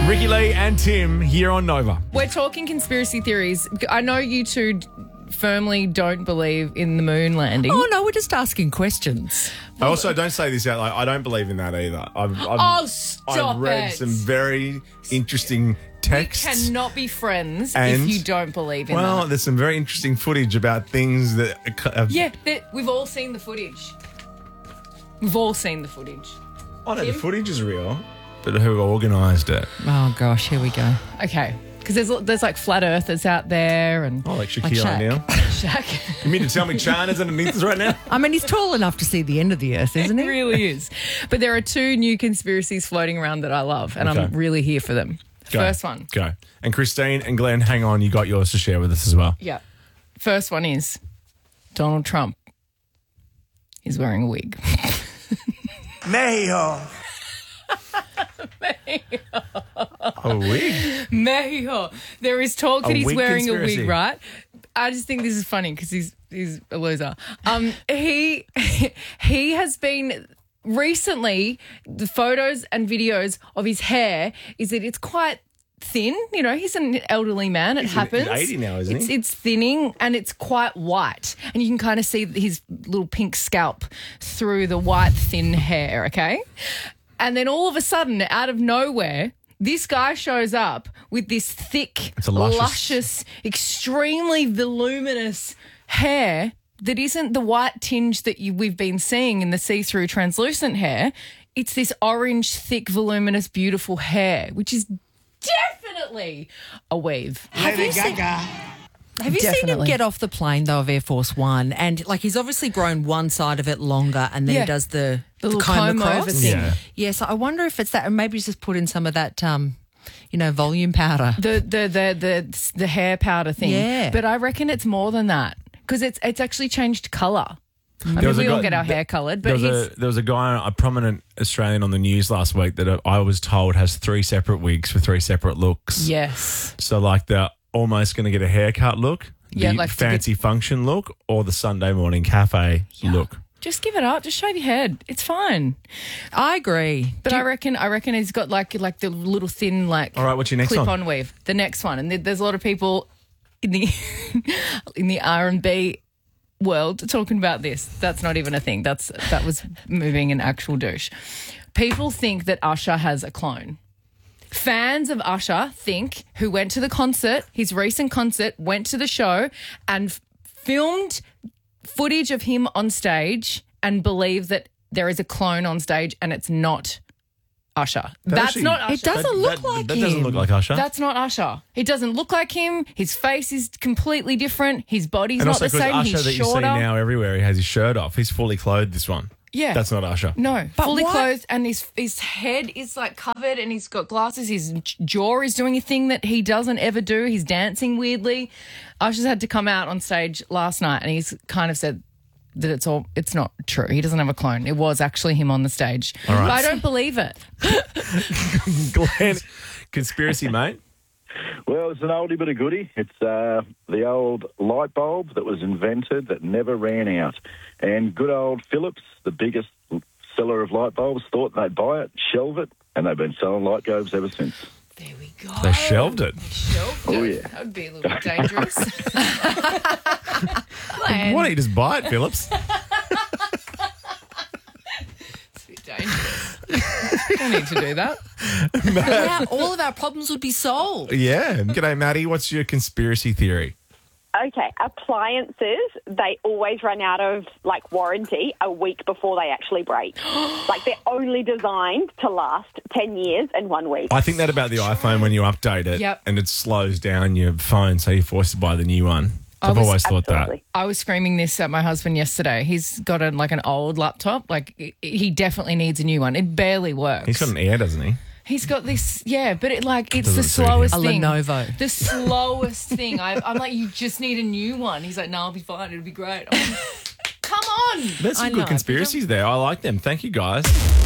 Ricky Lee and Tim here on Nova. We're talking conspiracy theories. I know you two firmly don't believe in the moon landing. Oh, no, we're just asking questions. I also don't say this out. Like, I don't believe in that either. Stop I've read it. some very interesting texts. We cannot be friends And- if you don't believe in Well, that. there's some very interesting footage about things that. Yeah, we've all seen the footage. We've all seen the footage. I know the footage is real, but who organised it? Oh, gosh, here we go. Okay, because there's like flat earthers out there and Oh, like Shaquille Shaq. O'Neal. Shaq. You mean to tell me China's underneath us right now? I mean, he's tall enough to see the end of the earth, isn't It he? really is. But there are two new conspiracies floating around that I love, and Okay. I'm really here for them. Go. First one. Go. And Christine and Glenn, hang on. You got yours to share with us as well. Yeah. First one is Donald Trump is wearing a wig. Mexico. A wig? Mexico. There is talk that A he's wig wearing a conspiracy. wig, right? I just think this is funny because he's a loser. He has been recently, the photos and videos of his hair is that it's quite thin. You know, he's an elderly man. It happens. he's 80 now, isn't he? It's thinning and it's quite white. And you can kind of see his little pink scalp through the white thin hair, okay? And then all of a sudden, out of nowhere, this guy shows up with this thick, It's a luscious- luscious, extremely voluminous hair that isn't the white tinge that we've been seeing in the see-through translucent hair. It's this orange, thick, voluminous, beautiful hair, which is definitely a weave. Lady Gaga. Have you seen him Definitely. get off the plane, though, of Air Force One? And, like, he's obviously grown one side of it longer and then Yeah. he does the little comb comb across. over thing. Yeah. So I wonder if it's that, and maybe he's just put in some of that, volume powder. The hair powder thing. Yeah. But I reckon it's more than that because it's actually changed colour. I There mean, was a we all guy- get our hair coloured, but There was a guy, a prominent Australian on the news last week that I was told has 3 separate wigs for 3 separate looks. yes. So like the almost going to get a haircut look, Yeah, the like to fancy function look, or the Sunday morning cafe look. Just give it up. Just shave your head. It's fine. I agree. But I reckon he's got like the little thin All right, what's your next one? clip-on weave. The next one, and there's a lot of people in the in the R&B world talking about this. That's not even a thing. That was moving an actual douche. People think that Usher has a clone. Fans of Usher think, who went to the concert, his recent concert, went to the show and filmed footage of him on stage and believe that there is a clone on stage and it's not Usher. That's actually- not Usher. It doesn't look like that him. doesn't look like Usher. That's not Usher. He doesn't look like him. His face is completely different. His body's and not also the because same. Usher He's that you see shorter. now everywhere, he has his shirt off. He's fully clothed, this one. Yeah. That's not Usher. No, But fully why- clothed, and his head is like covered, and he's got glasses. His jaw is doing a thing that he doesn't ever do. He's dancing weirdly. Usher's had to come out on stage last night, and he's kind of said that it's not true. He doesn't have a clone. It was actually him on the stage. All right. But I don't believe it. Glenn, conspiracy, mate. Well, it's an oldie but a goodie. It's the old light bulb that was invented that never ran out. And good old Philips, the biggest seller of light bulbs, thought they'd buy it, shelve it, and they've been selling light bulbs ever since. There we go. They shelved it. Shelved Oh, it. yeah. That would be a little bit dangerous. Glenn, Why don't you just buy it, Phillips? it's a bit dangerous. Don't need to do that. Yeah, all of our problems would be solved. Yeah. G'day, Maddie. What's your conspiracy theory? Okay, appliances, they always run out of, warranty a week before they actually break. They're only designed to last 10 years and 1 week. I think that about the iPhone when you update it Yep. and it slows down your phone, so you're forced to buy the new one. I've was- always thought Absolutely. I was screaming this at my husband yesterday. He's got an old laptop. He definitely needs a new one. It barely works. that. He's got an Air, doesn't he? He's got this, yeah, but it's the Doesn't suit him. slowest A thing. Lenovo. The slowest thing. I'm like, you just need a new one. He's like, no, I'll be fine. It'll be great. I'm like, come on. There's some I good know, conspiracies there. I like them. Thank you, guys.